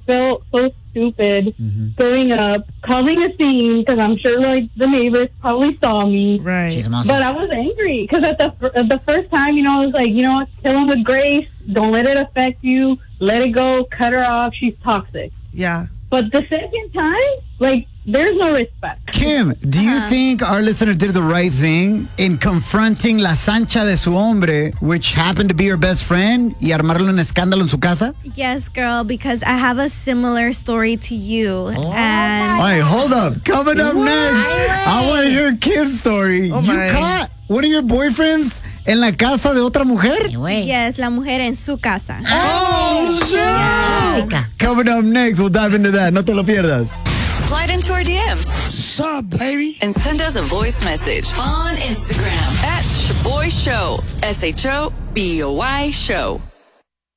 felt so stupid going up, causing a scene, because I'm sure like the neighbors probably saw me. Right. She's a monster. But I was angry because at the first time, I was like, kill him with grace. Don't let it affect you. Let it go. Cut her off. She's toxic. Yeah. But the second time, there's no respect. Kim, do you think our listener did the right thing in confronting la sancha de su hombre, which happened to be her best friend, y armarle un escándalo en su casa? Yes, girl, because I have a similar story to you. All right, hold up. Coming up next, I want to hear Kim's story. Oh, you my. caught one of your boyfriends en la casa de otra mujer? Yes, la mujer en su casa. Oh, shit! Coming up next, we'll dive into that. No te lo pierdas. Slide into our DMs. What's up, baby? And send us a voice message on Instagram at Shoboy Show. SHOBOY Show.